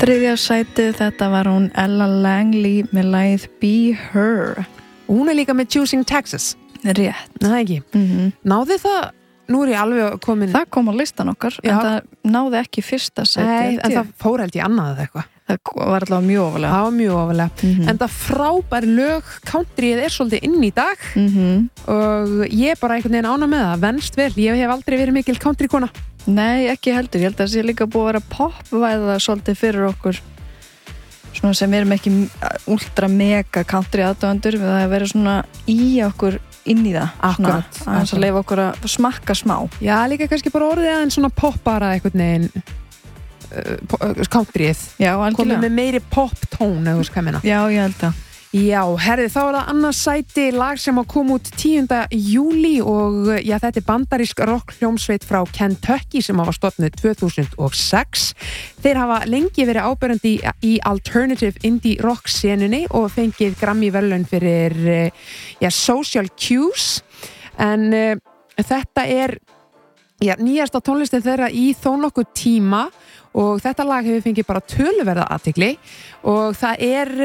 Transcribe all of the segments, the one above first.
Þriðja sætið, þetta var hún Ella Langley með lagið Be Her. Hún líka með Choosing Texas. Rétt. Nei, ekki. Náði það, nú ég alveg komin... Það kom á listan okkar, en það náði ekki fyrsta sætið. Nei, en það fór held í annað eða eitthvað. Það var allavega mjög ofalega. Það var mjög ofalega. En það frábær lög, countryið svolítið inn í dag og ég bara einhvern veginn ána með það, venst vel. Ég hef aldrei verið mikil countrykona. Nei, ekki heldur. Ég held að það sé líka búið að vera popvæða svolítið fyrir okkur svona sem erum ekki ultra mega country aðdáendur, við það að vera svona í okkur inn í það. Akkurat. Að leyfa okkur að smakka smá. Já, líka kannski bara orðið aðeins svona poppara einhvern veginn countryið. Já, algjörlega. Komið með meiri pop-tón, eða þú veist hvað ég meina. Já, ég held að. Já, herði, þá það annars sæti lag sem að koma út 10. júlí og já, þetta bandarísk rockhljómsveit frá Kentucky sem hafa stofnuð 2006. Þeir hafa lengi verið áberandi í alternative indie rock senunni og fengið Grammy-verðlaun fyrir Social Cues en þetta nýjasta tónlistin þeirra í þó nokkuð tíma og þetta lag hefur fengið bara töluverða athygli og það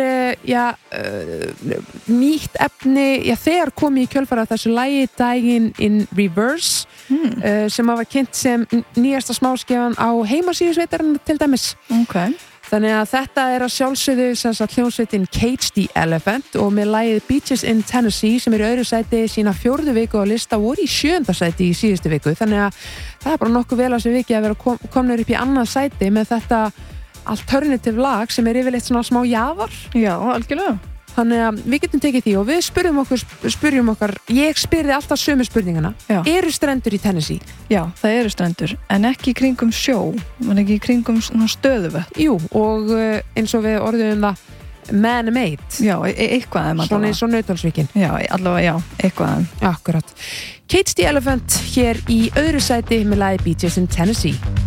nýtt efni, þegar komið í kjölfara þessu lagi Dying in Reverse sem hafa kynnt sem nýjasta smáskefan á heimasíðusveitarinn til dæmis. Okay. Þannig að þetta að sjálfsögðu hljómsveitin Cage the Elephant og með lagið Beaches in Tennessee sem í öðru sæti sína 4. viku á lista voru í 7. sæti í síðustu viku. Þannig að það bara nokkuð vel á sig viki að vera komnir upp í annað sæti með þetta alternative lag sem yfirleitt svona smá jafar. Já, algjörlega. Þannig að við getum tekið því og við spyrjum okkar, ég spyrði alltaf sömu spurningana. Já. Eru strendur í Tennessee? Já, það eru strendur, en ekki í kringum sjó, en ekki í kringum stöðuvötn. Jú, og eins og við orðum það man-made. Já, eitthvað þeim allavega. Svona eins og Nauthólsvíkin. Já, allavega, já, eitthvað þeim. Akkurat. Cage the Elephant hér í öðru sæti með lagið Beaches in Tennessee.